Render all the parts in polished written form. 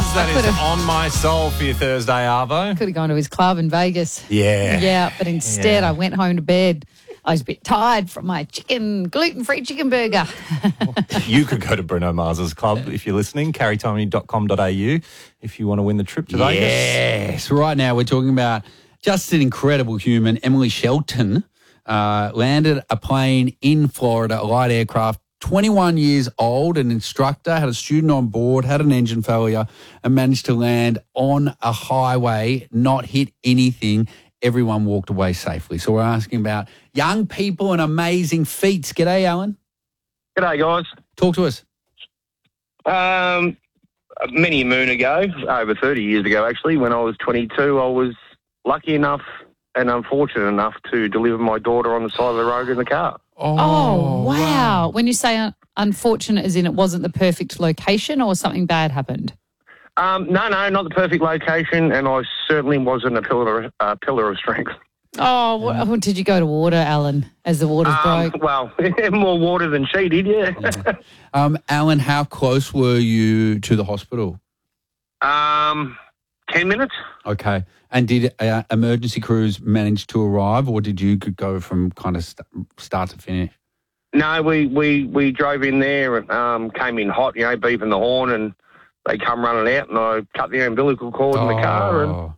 That is on my soul for your Thursday, Arvo. Could have gone to his club in Vegas. Yeah. Yeah, but instead I went home to bed. I was a bit tired from my gluten-free chicken burger. You could go to Bruno Mars's club if you're listening, carrytommy.com.au, if you want to win the trip to Vegas. Yes. Right now we're talking about just an incredible human. Emily Shelton landed a plane in Florida, a light aircraft, 21 years old, an instructor, had a student on board, had an engine failure, and managed to land on a highway, not hit anything. Everyone walked away safely. So we're asking about young people and amazing feats. G'day, Alan. G'day, guys. Talk to us. Many a moon ago, over 30 years ago actually, when I was 22, I was lucky enough and unfortunate enough to deliver my daughter on the side of the road in the car. Oh, wow. When you say unfortunate, as in it wasn't the perfect location or something bad happened? No, not the perfect location, and I certainly wasn't a pillar of strength. Oh, what did you go to water, Alan, as the waters broke? Well, more water than she did, yeah. Alan, how close were you to the hospital? 10 minutes. Okay. And did emergency crews manage to arrive, or did you go from kind of start to finish? No, we drove in there and came in hot, beeping the horn, and they come running out, and I cut the umbilical cord in the car, and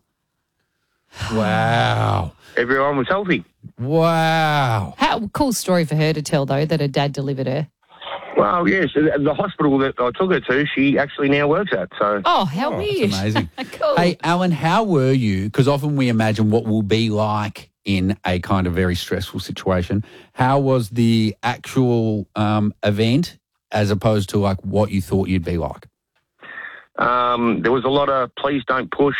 wow, everyone was healthy. Wow. How cool story for her to tell, though, that her dad delivered her. Well, yes, the hospital that I took her to, she actually now works at. So. Oh, how weird. That's amazing. Cool. Hey, Alan, how were you? Because often we imagine what we'll be like in a kind of very stressful situation. How was the actual event as opposed to like what you thought you'd be like? There was a lot of please don't push.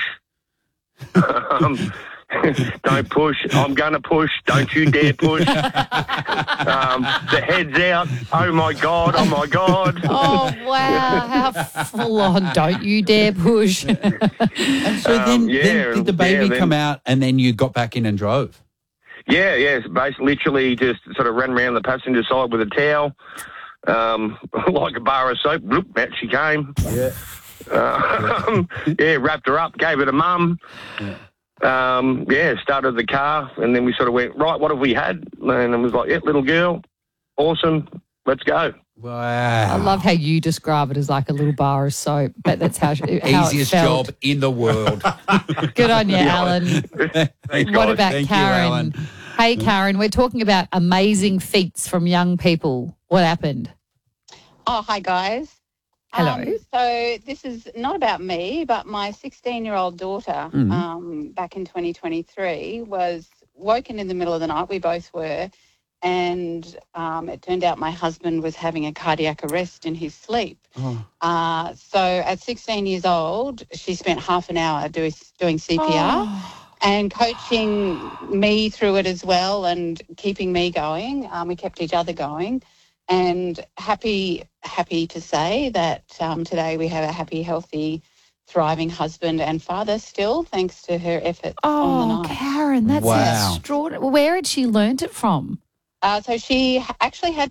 Don't push. I'm going to push. Don't you dare push. The head's out. Oh, my God. Oh, my God. Oh, wow. How full on. Don't you dare push. And so then did the baby come out and then you got back in and drove? Yeah. Basically, literally just sort of ran around the passenger side with a towel, like a bar of soap. Bloop, out she came. Yeah. Wrapped her up, gave her to Mum. Started the car, and then we sort of went, right, what have we had? And it was like, little girl, awesome, let's go. Wow. I love how you describe it as like a little bar of soap, but that's how easiest job in the world. Good on you, Alan. Thanks, What guys. about Thank you, Karen? Alan. Hey, Karen, we're talking about amazing feats from young people. What happened? Oh, hi, guys. Hello. So this is not about me, but my 16-year-old daughter back in 2023 was woken in the middle of the night. We both were. And it turned out my husband was having a cardiac arrest in his sleep. So at 16 years old, she spent half an hour doing CPR and coaching me through it as well and keeping me going. We kept each other going. And happy to say that today we have a happy, healthy, thriving husband and father still, thanks to her efforts on the night. Karen, that's Wow. extraordinary. Where had she learnt it from? So she actually had